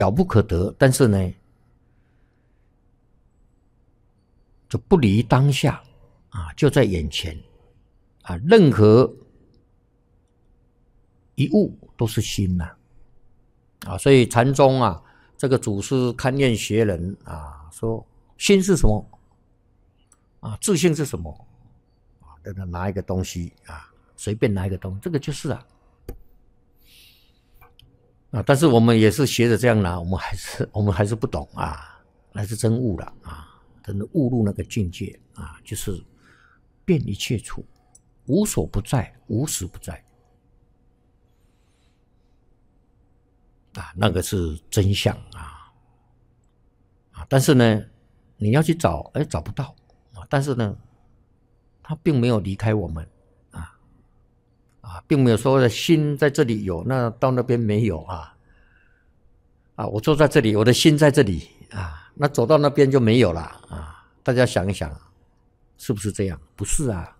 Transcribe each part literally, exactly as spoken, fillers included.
遥不可得，但是呢，就不离当下啊，就在眼前啊，任何一物都是心呐 啊, 啊，所以禅宗啊，这个祖师勘验学人啊，说心是什么啊？自性是什么啊？拿一个东西啊，随便拿一个东西，这个就是啊。啊，但是我们也是学着这样拿，我们还是我们还是不懂啊，还是真悟了啊，真的悟入那个境界啊，就是遍一切处，无所不在，无时不在啊，那个是真相啊啊！但是呢，你要去找，哎，找不到啊。但是呢，它并没有离开我们。啊，并没有说的心在这里有，那到那边没有啊。啊，我坐在这里，我的心在这里啊，那走到那边就没有了啊。大家想一想，是不是这样？不是啊。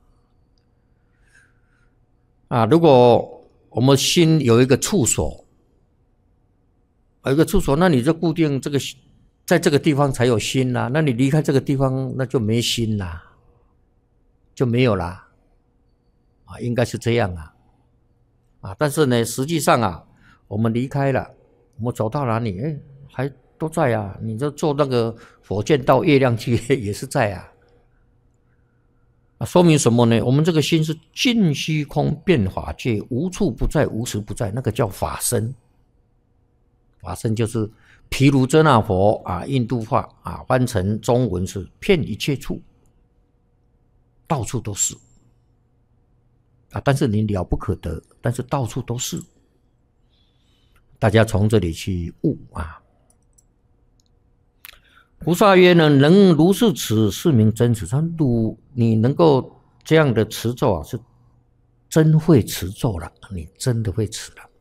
啊，如果我们心有一个处所，有一个处所，那你就固定这个，在这个地方才有心啦。那你离开这个地方，那就没心啦，就没有啦。啊，应该是这样啊。啊，但是呢，实际上啊，我们离开了，我们走到哪里，哎，还都在啊。你就坐那个火箭到月亮去，也是在啊。啊，说明什么呢？我们这个心是尽虚空遍法界，无处不在，无时不在，那个叫法身。法身就是毗卢遮那佛啊，印度话啊，翻成中文是遍一切处，到处都是。啊，但是你了不可得，但是到处都是。大家从这里去悟啊。菩萨曰呢，能如是持，是名真持。他如你能够这样的持咒啊，是真会持咒了，你真的会持了。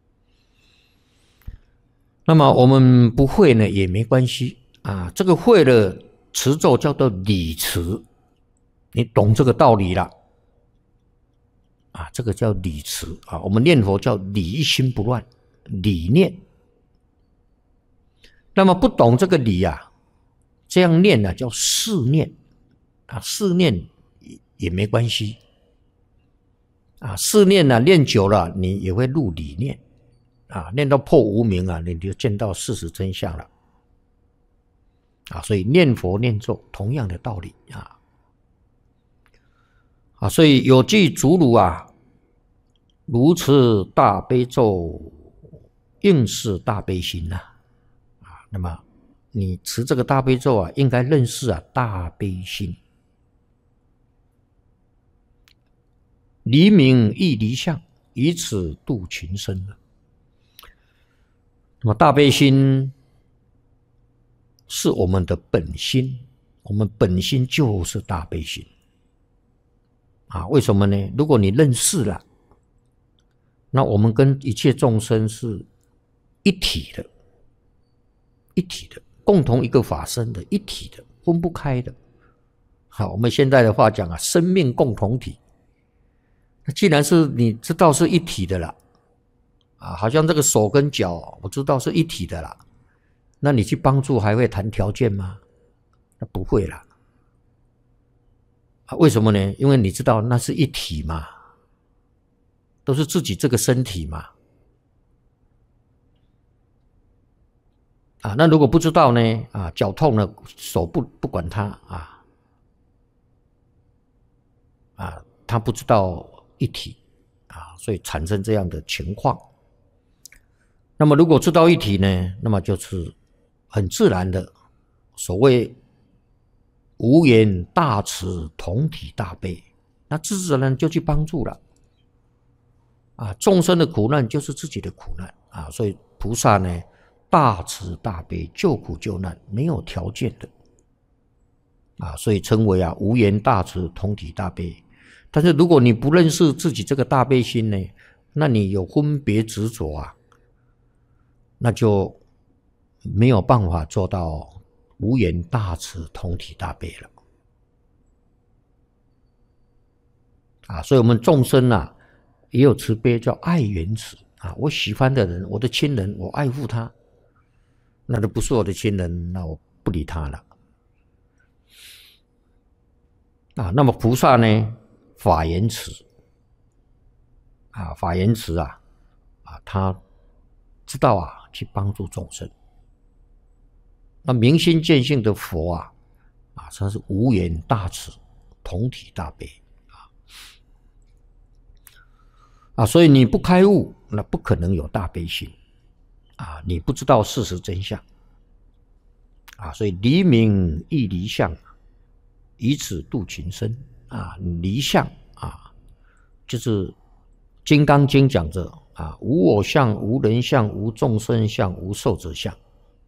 那么我们不会呢也没关系啊，这个会的持咒叫做理持，你懂这个道理了。啊，这个叫理持啊，我们念佛叫理一心不乱，理念。那么不懂这个理啊，这样念呢、啊、叫试念啊，试念也没关系啊，试念呢、啊、念久了你也会入理念啊，念到破无明啊，你就见到事实真相了啊，所以念佛念咒同样的道理啊。啊，所以有句祖鲁啊，如持大悲咒，应是大悲心呐、啊。啊，那么你持这个大悲咒啊，应该认识啊大悲心，离名亦离相，以此度群生。那么大悲心是我们的本心，我们本心就是大悲心。啊，为什么呢？如果你认识了，那我们跟一切众生是一体的，一体的，共同一个法身的，一体的，分不开的。好，我们现在的话讲啊，生命共同体。那既然是你知道是一体的了，啊，好像这个手跟脚，我知道是一体的了，那你去帮助还会谈条件吗？那不会啦。啊，为什么呢？因为你知道那是一体嘛，都是自己这个身体嘛。啊，那如果不知道呢？啊，脚痛了，手不不管它啊，啊，他不知道一体啊，所以产生这样的情况。那么如果知道一体呢，那么就是很自然的，所谓无言大慈，同体大悲，那自自然然就去帮助了。啊，众生的苦难就是自己的苦难啊，所以菩萨呢，大慈大悲，救苦救难，没有条件的啊，所以称为啊无言大慈，同体大悲。但是如果你不认识自己这个大悲心呢，那你有分别执着啊，那就没有办法做到无言大慈，同体大悲了啊。所以我们众生啊，也有慈悲，叫爱缘慈啊。我喜欢的人，我的亲人，我爱护他那都不是我的亲人，那我不理他了。啊，那么菩萨呢，法言慈啊，法言慈啊，啊，他知道啊，去帮助众生。那明心见性的佛啊，啊，他是无言大慈，同体大悲啊，啊，所以你不开悟，那不可能有大悲心啊，你不知道事实真相啊，所以离明亦离相，以此度群生啊，离相啊，就是《金刚经》讲着啊，无我相，无人相，无众生相，无寿者相。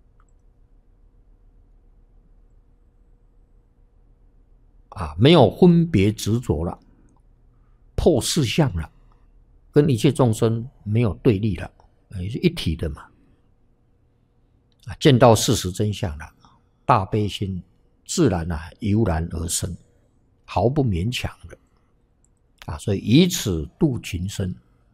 啊，没有分别执着了，破四相了，跟一切众生没有对立了，也是一体的嘛。啊，见到事实真相了，大悲心自然啊油然而生，毫不勉强的啊，所以以此度群生。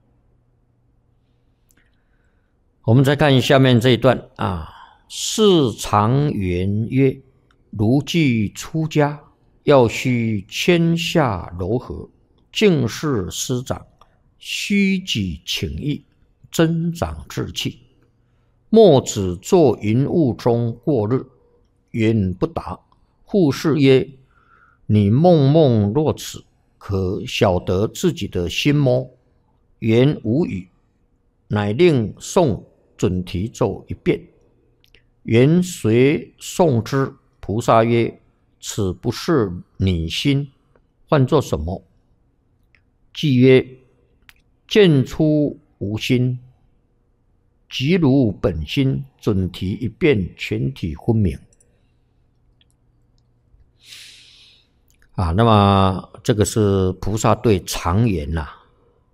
我们再看下面这一段啊，是常言曰：如具出家。要须谦下柔和，敬事师长，虚己请意，增长志气。莫只坐云雾中过日，言不达。护士曰：你梦梦若此，可晓得自己的心么？言无语，乃令诵准提咒一遍。言随诵之。菩萨曰：此不是你心，唤作什么？即曰：见出无心，即如本心，准提一遍，全体分明。啊，那么这个是菩萨对常言呐、啊、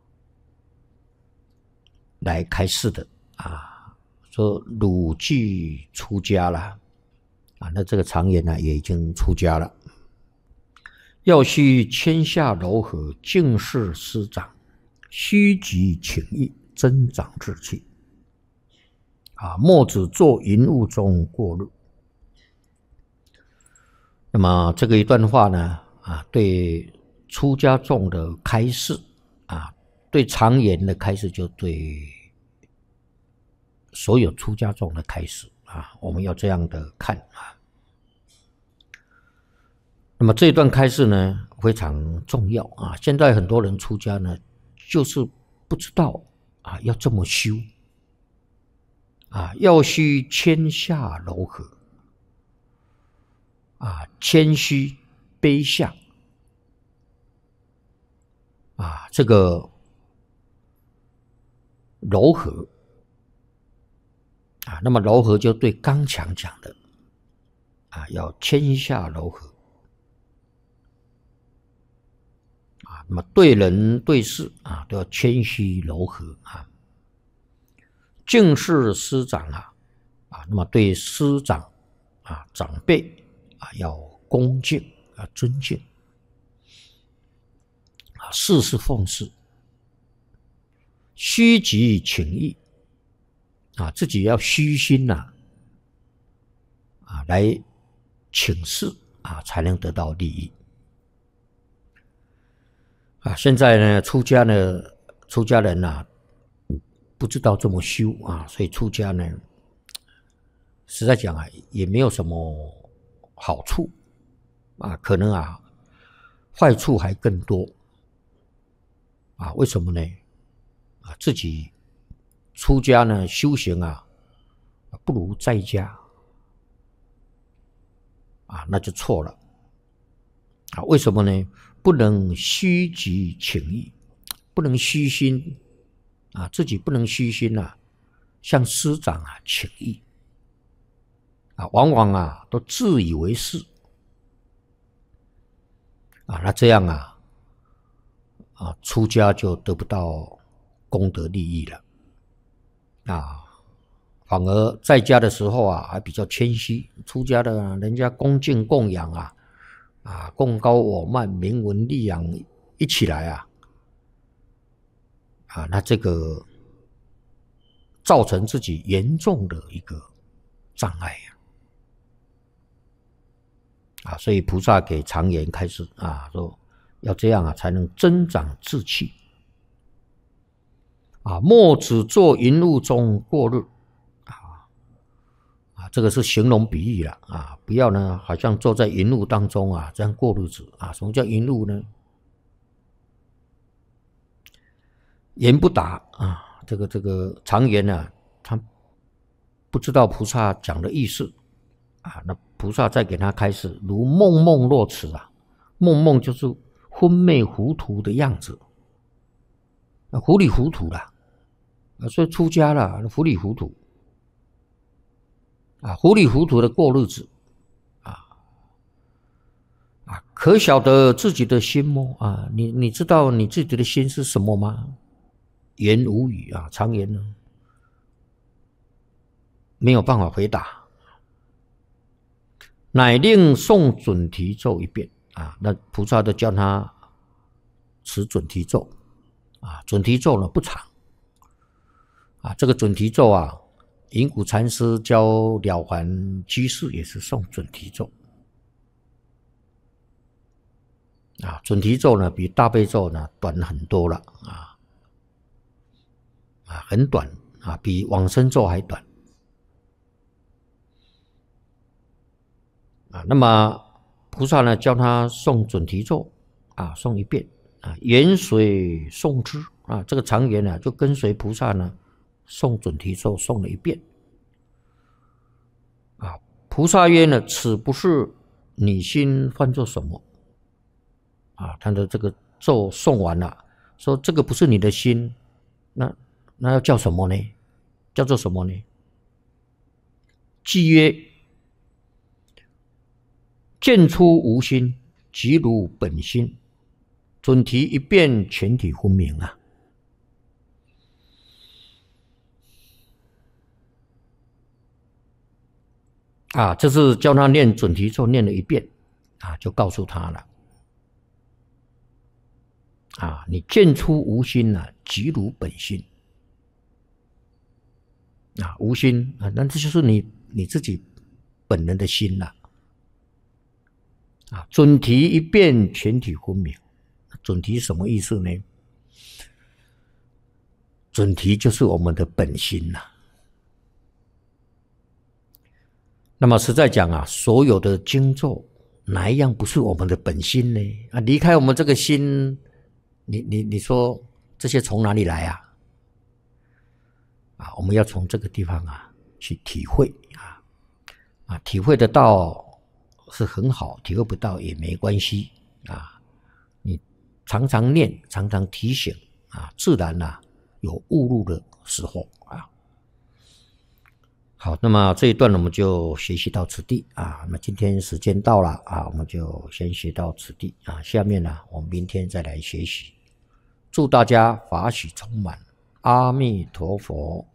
来开示的啊，说汝具出家了。啊，那这个常言呢、啊，也已经出家了。要须谦下柔和，敬事师长，虚己请意，增长志气。啊，莫只坐云雾中过日。那么这个一段话呢，啊，对出家众的开示，啊，对常言的开示，就对所有出家众的开示。啊，我们要这样的看啊。那么这一段开示呢，非常重要啊。现在很多人出家呢，就是不知道啊，要这么修啊，要须谦下柔和啊，谦虚卑下啊，这个柔和。啊，那么柔和就对刚强讲的啊，要谦下柔和啊，那么对人对事啊都要谦虚柔和啊。敬事师长啊啊，那么对师长啊长辈啊要恭敬啊尊敬啊，事事奉事，虚己请意。啊，自己要虚心呐、啊，啊，来请示啊，才能得到利益。啊，现在呢，出家呢，出家人呐、啊，不知道这么修啊，所以出家呢，实在讲啊，也没有什么好处啊，可能啊，坏处还更多啊。为什么呢？啊，自己出家呢，修行啊，不如在家啊，那就错了啊。为什么呢？不能虚己请意，不能虚心啊，自己不能虚心啊，向师长啊请意啊，往往啊都自以为是啊，那这样啊啊，出家就得不到功德利益了。啊，反而在家的时候啊，还比较谦虚。出家的、啊、人家恭敬供养啊，啊，贡高我慢，名闻利养一起来啊，啊，那这个造成自己严重的一个障碍啊！啊，所以菩萨给常言开示啊，说要这样啊，才能增长志气啊！莫只坐云雾中过日啊！啊，这个是形容比喻了啊！不要呢，好像坐在云雾当中啊，这样过日子啊！什么叫云雾呢？言不达啊！这个这个常言呢、啊，他不知道菩萨讲的意思啊。那菩萨再给他开示，如梦梦若此啊，梦梦就是昏昧糊涂的样子，啊，糊里糊涂啦，啊，所以出家了，糊里糊涂啊，糊里糊涂的过日子啊啊，可晓得自己的心么？啊，你你知道你自己的心是什么吗？言无语啊，常言呢没有办法回答，乃令诵准提咒一遍啊。那菩萨就教他持准提咒啊。准提咒呢不长啊，这个准提咒啊，隐谷禅师教了凡居士也是诵准提咒啊。准提咒呢比大悲咒呢短很多了啊。啊，很短啊，比往生咒还短啊。那么菩萨呢，教他诵准提咒啊，诵一遍啊，沿随诵之啊。这个常言呢，就跟随菩萨呢，诵准提咒诵了一遍啊。菩萨曰呢，此不是你心唤作什么啊？他的这个咒诵完了，说这个不是你的心，那。那要叫什么呢？叫做什么呢？即曰：见出无心，即如本心。准提一遍，全体分明啊！啊，这是教他念准提咒，念了一遍啊，就告诉他了啊，你见出无心啊，即如本心。啊，无心啊，那这就是你你自己本人的心了啊。准提一遍，全体分明。准提什么意思呢？准提就是我们的本心了。那么实在讲啊，所有的经咒哪一样不是我们的本心呢？啊，离开我们这个心，你你你说这些从哪里来啊？啊，我们要从这个地方啊去体会啊，啊，体会得到是很好，体会不到也没关系啊。你常常念，常常提醒啊，自然啊有悟入的时候啊。好，那么这一段我们就学习到此地啊。那么今天时间到了啊，我们就先学到此地啊。下面呢，我们明天再来学习。祝大家法喜充满，阿弥陀佛。